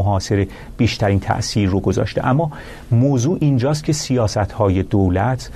محاصره بیشترین تأثیر رو گذاشته. اما موضوع اینجاست که سیاست‌های دولت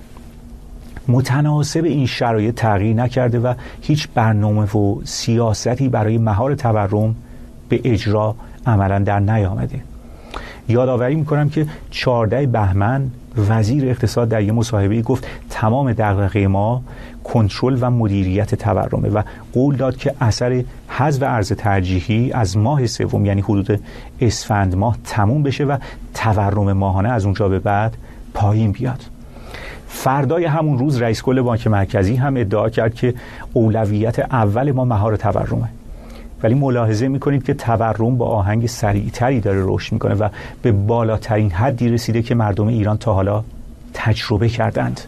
متناسب این شرایط تغییر نکرده و هیچ برنامه و سیاستی برای مهار تورم به اجرا عملا در نیامده. یادآوری میکنم که 14 بهمن وزیر اقتصاد در یک مصاحبه‌ای گفت تمام دغدغه ما کنترل و مدیریت تورمه و قول داد که اثر حذف ارز ترجیحی از ماه سوم یعنی حدود اسفند ماه تموم بشه و تورم ماهانه از اونجا به بعد پایین بیاد. فردای همون روز رئیس کل بانک مرکزی هم ادعا کرد که اولویت اول ما مهار تورمه. ولی ملاحظه میکنید که تورم با آهنگ سریعتری داره رشد میکنه و به بالاترین حدی رسیده که مردم ایران تا حالا تجربه کردند.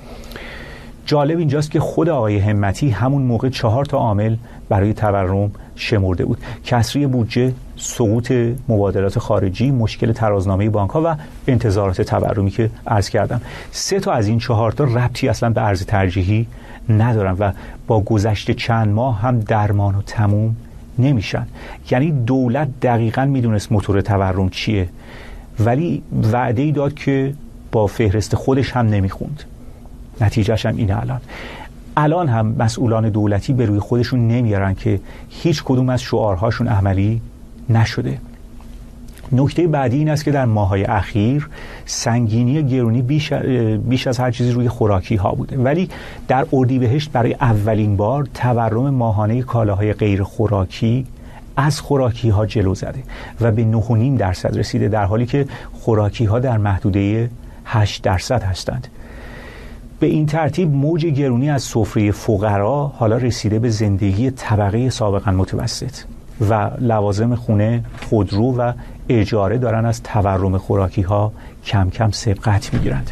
جالب اینجاست که خود آقای همتی همون موقع 4 عامل برای تورم شمرده بود: کسری بودجه، سقوط مبادلات خارجی، مشکل ترازنامه بانک‌ها و انتظارات تورمی که عرض کردم. 3 از این 4 ربطی اصلا به ارز ترجیحی ندارن و با گذشت چند ماه هم درمان و تموم نمیشن. یعنی دولت دقیقاً میدونست موتور تورم چیه، ولی وعده‌ای داد که با فهرست خودش هم نمیخوند. نتیجهش هم اینه. الان هم مسئولان دولتی به روی خودشون نمیارن که هیچ کدوم از شعارهاشون عملی نشده. نکته بعدی این است که در ماه‌های اخیر سنگینی گرونی بیش از هر چیزی روی خوراکی ها بوده، ولی در اردیبهشت برای اولین بار تورم ماهانه کالاهای غیر خوراکی از خوراکی ها جلو زده و به 9.5% رسیده، در حالی که خوراکی ها در محدوده 8% هستند. به این ترتیب موج گرونی از سفره فقرا حالا رسیده به زندگی طبقه سابقا متوسط و لوازم خونه، خودرو و اجاره دارن از تورم خوراکی ها کم کم سبقت میگیرند.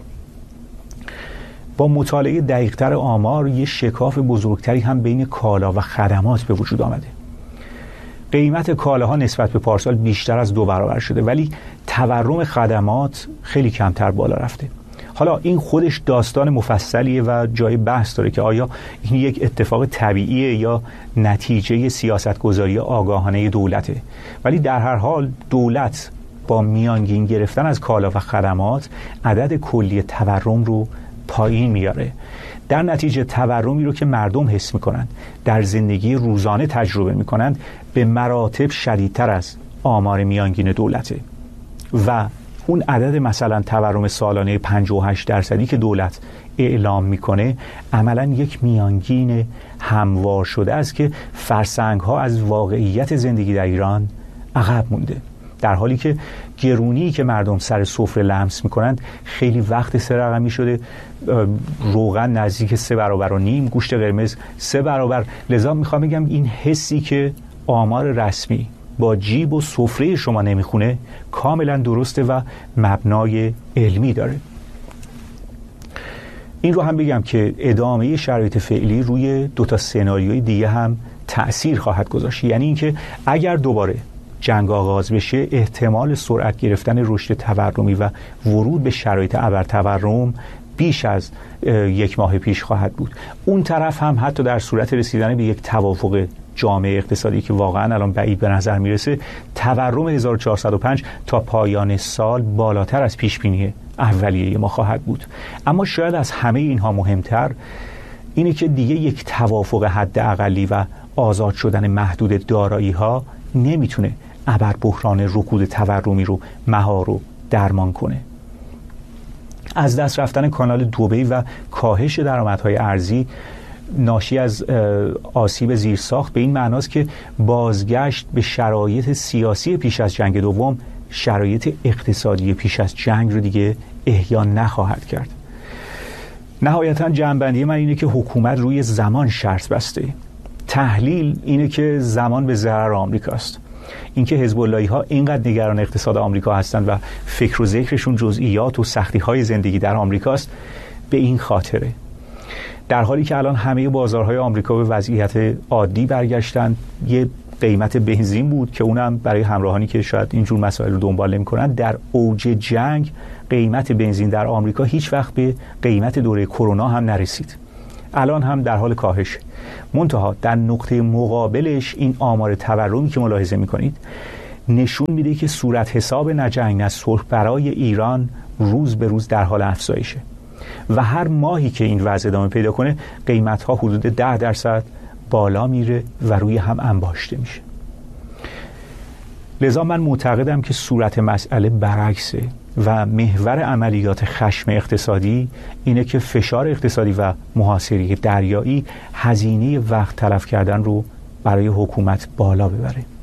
با مطالعه دقیق‌تر آمار یه شکاف بزرگتری هم بین کالا و خدمات به وجود آمده. قیمت کالاها نسبت به پارسال بیشتر از 2 برابر شده، ولی تورم خدمات خیلی کمتر بالا رفته. حالا این خودش داستان مفصلیه و جای بحث داره که آیا این یک اتفاق طبیعیه یا نتیجه سیاستگذاری آگاهانه دولته، ولی در هر حال دولت با میانگین گرفتن از کالا و خدمات عدد کلی تورم رو پایین میاره. در نتیجه تورمی رو که مردم حس میکنن، در زندگی روزانه تجربه میکنند، به مراتب شدیدتر از آمار میانگین دولته و اون عدد مثلا تورم سالانه 58% که دولت اعلام میکنه عملا یک میانگین هموار شده است که فرسنگ ها از واقعیت زندگی در ایران عقب مونده، در حالی که گرونی که مردم سر سفره لمس میکنند خیلی وقت 3 رقمی شده. روغن نزدیک 3.5 برابر، گوشت قرمز 3 برابر. لذا میخوام بگم این حسی که آمار رسمی با جیب و سفره شما نمیخونه کاملا درسته و مبنای علمی داره. این رو هم بگم که ادامه شرایط فعلی روی 2 سناریوی دیگه هم تأثیر خواهد گذاشت. یعنی اینکه اگر دوباره جنگ آغاز بشه، احتمال سرعت گرفتن رشد تورمی و ورود به شرایط ابرتورم بیش از 1 ماه پیش خواهد بود. اون طرف هم حتی در صورت رسیدن به یک توافق جامعه اقتصادی که واقعا الان بعید به نظر میرسه، تورم 1405 تا پایان سال بالاتر از پیش بینی اولیه ما خواهد بود. اما شاید از همه اینها مهمتر اینه که دیگه یک توافق حداقلی و آزاد شدن محدود دارایی ها نمیتونه ابر بحران رکود تورمی رو مهار و درمان کنه. از دست رفتن کانال دبی و کاهش درآمدهای ارزی ناشی از آسیب زیرساخت به این معناست که بازگشت به شرایط سیاسی پیش از جنگ دوم شرایط اقتصادی پیش از جنگ رو دیگه احیا نخواهد کرد. نهایتاً جمع‌بندی من اینه که حکومت روی زمان شرط بسته. تحلیل اینه که زمان به ضرر آمریکاست. اینکه حزب اللهی ها اینقدر نگران اقتصاد آمریکا هستند و فکر و ذکرشون جزئیات و سختی های زندگی در آمریکاست به این خاطره. در حالی که الان همه بازارهای آمریکا به وضعیت عادی برگشتن، یه قیمت بنزین بود که اونم برای همراهانی که شاید اینجور مسائل رو دنبال نمی‌کنن، در اوج جنگ قیمت بنزین در آمریکا هیچ وقت به قیمت دوره کرونا هم نرسید. الان هم در حال کاهش. منتها در نقطه مقابلش این آمار تورمی که ملاحظه می‌کنید نشون میده که صورت حساب نجنگ از صلح برای ایران روز به روز در حال افزایشه و هر ماهی که این وضع ادامه پیدا کنه قیمت‌ها حدود 10% بالا میره و روی هم انباشته میشه. لذا من معتقدم که صورت مسئله برعکسه و محور عملیات خشم اقتصادی اینه که فشار اقتصادی و محاصره دریایی هزینه وقت تلف کردن رو برای حکومت بالا ببره.